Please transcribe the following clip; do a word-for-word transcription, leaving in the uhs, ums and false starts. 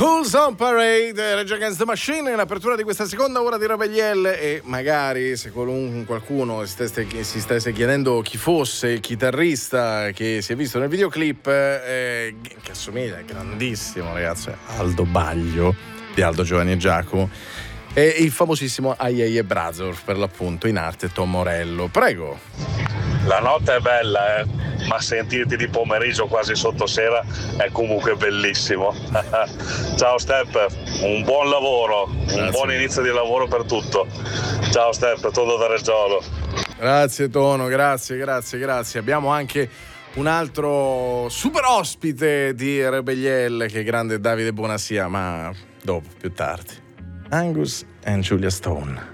Fools on Parade, Rage Against the Machine in apertura di questa seconda ora di Rebellielle. E magari se qualcuno si stesse, si stesse chiedendo chi fosse il chitarrista che si è visto nel videoclip, eh, che assomiglia grandissimo, ragazzi, Aldo Baglio di Aldo, Giovanni e Giacomo, e il famosissimo Ai e Brazor, per l'appunto, in arte Tom Morello. Prego. La notte è bella, eh? Ma sentirti di pomeriggio quasi sotto sera è comunque bellissimo. Ciao Step, un buon lavoro, Grazie. Un buon inizio di lavoro per tutto. Ciao Step, tutto da Reggiolo. Grazie Tono, grazie, grazie, grazie. Abbiamo anche un altro super ospite di Rebellielle, che è grande Davide Bonasia, ma dopo, più tardi. Angus and Julia Stone.